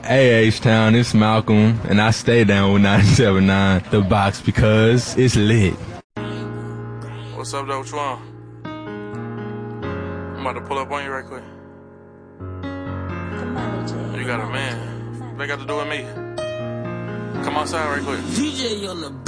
Hey, H-Town, it's Malcolm, and I stay down with 97.9 The Box because it's lit. What's up, though? What you want? I'm about to pull up on you right quick. You got a man. What they got to do with me? Come outside right quick. DJ on the